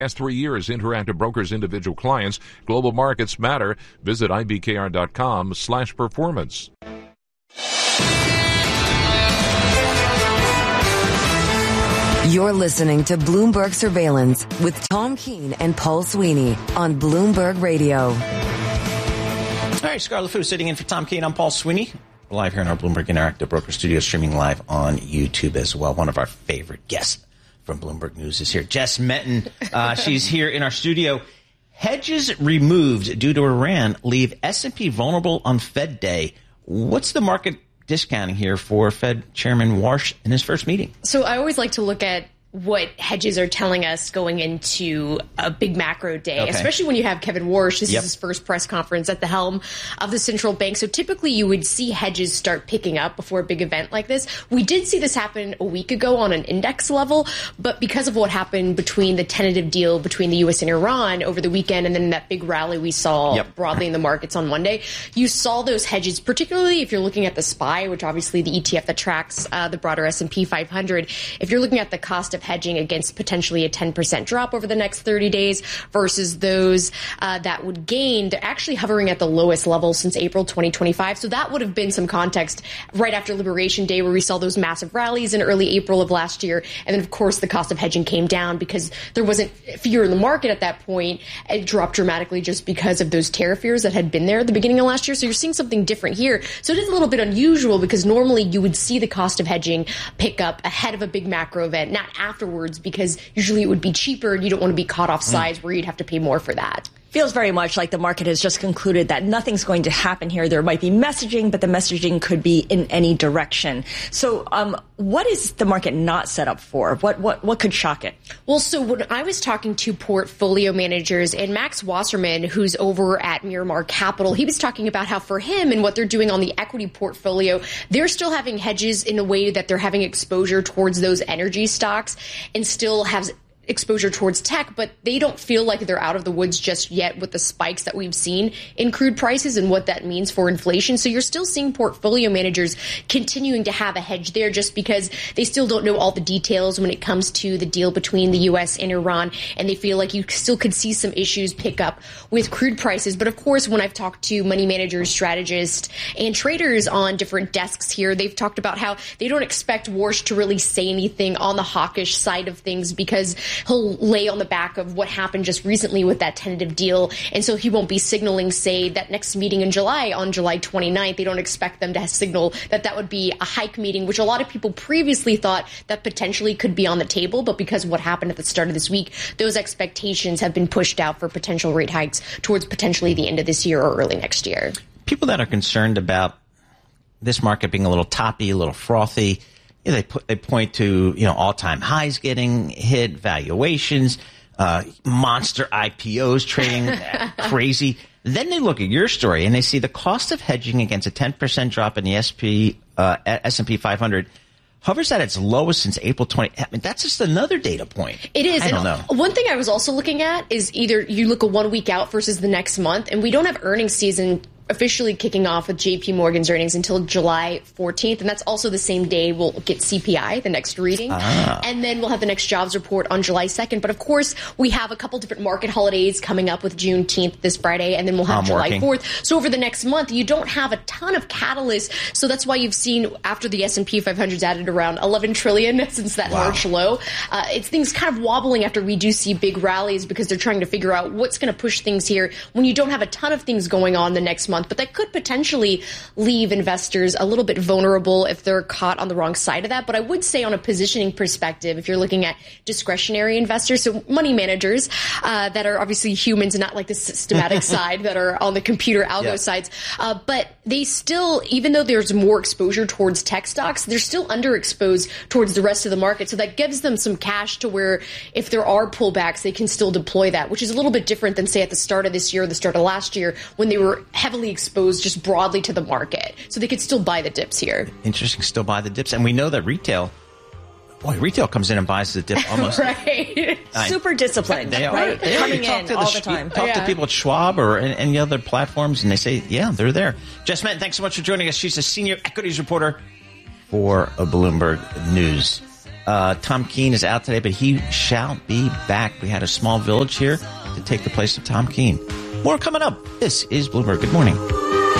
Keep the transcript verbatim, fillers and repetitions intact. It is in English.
Last three years, Interactive Brokers individual clients. Global markets matter. Visit I B K R dot com slash performance. You're listening to Bloomberg Surveillance with Tom Keene and Paul Sweeney on Bloomberg Radio. All right, Scarlett Fu sitting in for Tom Keene. I'm Paul Sweeney. We're live here in our Bloomberg Interactive Broker studio, streaming live on YouTube as well. One of our favorite guests from Bloomberg News is here. Jess Menton, uh, she's here in our studio. Hedges removed due to Iran leave S and P vulnerable on Fed Day. What's the market discounting here for Fed Chairman Warsh in his first meeting? So I always like to look at what hedges are telling us going into a big macro day, okay. Especially when you have Kevin Warsh. This yep. is his first press conference at the helm of the central bank. So typically you would see hedges start picking up before a big event like this. We did see this happen a week ago on an index level, but because of what happened between the tentative deal between the U S and Iran over the weekend and then that big rally we saw yep. broadly in the markets on Monday, you saw those hedges, particularly if you're looking at the S P Y, which obviously the E T F that tracks uh, the broader S and P five hundred. If you're looking at the cost of hedging against potentially a ten percent drop over the next thirty days versus those uh, that would gain, they're actually hovering at the lowest level since April twenty twenty-five. So that would have been some context right after Liberation Day where we saw those massive rallies in early April of last year. And then, of course, the cost of hedging came down because there wasn't fear in the market at that point. It dropped dramatically just because of those tariff fears that had been there at the beginning of last year. So you're seeing something different here. So it is a little bit unusual because normally you would see the cost of hedging pick up ahead of a big macro event, not afterwards, because usually it would be cheaper and you don't want to be caught off sides mm. where you'd have to pay more for that. Feels very much like the market has just concluded that nothing's going to happen here. There might be messaging, but the messaging could be in any direction. So um, what is the market not set up for? What what what could shock it? Well, so when I was talking to portfolio managers and Max Wasserman, who's over at Miramar Capital, he was talking about how for him and what they're doing on the equity portfolio, they're still having hedges in a way that they're having exposure towards those energy stocks and still have exposure towards tech, but they don't feel like they're out of the woods just yet with the spikes that we've seen in crude prices and what that means for inflation. So you're still seeing portfolio managers continuing to have a hedge there just because they still don't know all the details when it comes to the deal between the U S and Iran, and they feel like you still could see some issues pick up with crude prices. But of course, when I've talked to money managers, strategists, and traders on different desks here, they've talked about how they don't expect Warsh to really say anything on the hawkish side of things because he'll lay on the back of what happened just recently with that tentative deal. And so he won't be signaling, say, that next meeting in July, on July twenty-ninth. They don't expect them to signal that that would be a hike meeting, which a lot of people previously thought that potentially could be on the table. But because of what happened at the start of this week, those expectations have been pushed out for potential rate hikes towards potentially the end of this year or early next year. People that are concerned about this market being a little toppy, a little frothy, Yeah, they put, they point to, you know, all-time highs getting hit, valuations, uh, monster I P Os trading crazy. Then they look at your story and they see the cost of hedging against a ten percent drop in the S P, uh, S and P five hundred hovers at its lowest since April twentieth. I mean, that's just another data point. It is. I don't and know. One thing I was also looking at is either you look a one week out versus the next month, and we don't have earnings season officially kicking off with J P Morgan's earnings until July fourteenth. And that's also the same day we'll get C P I, the next reading. Ah. And then we'll have the next jobs report on July second. But of course, we have a couple different market holidays coming up with Juneteenth this Friday, and then we'll have I'm July working. fourth. So over the next month, you don't have a ton of catalysts. So that's why you've seen after the S and P five hundred's added around eleven trillion since that Wow. March low. Uh, it's things kind of wobbling after we do see big rallies because they're trying to figure out what's going to push things here when you don't have a ton of things going on the next month. But that could potentially leave investors a little bit vulnerable if they're caught on the wrong side of that. But I would say on a positioning perspective, if you're looking at discretionary investors, so money managers uh, that are obviously humans and not like the systematic side that are on the computer algo yeah. sides, uh, but they still, even though there's more exposure towards tech stocks, they're still underexposed towards the rest of the market. So that gives them some cash to where if there are pullbacks, they can still deploy that, which is a little bit different than, say, at the start of this year or the start of last year when they were heavily exposed just broadly to the market. So they could still buy the dips here. Interesting, still buy the dips. And we know that retail, boy, retail comes in and buys the dip almost. right. I, Super disciplined, they are. right? They are. Coming talk in to all the, the time. Talk yeah. to people at Schwab or any other platforms, and they say, yeah, they're there. Jess Menton, thanks so much for joining us. She's a senior equities reporter for Bloomberg News. Uh, Tom Keene is out today, but he shall be back. We had a small village here to take the place of Tom Keene. More coming up. This is Bloomberg. Good morning.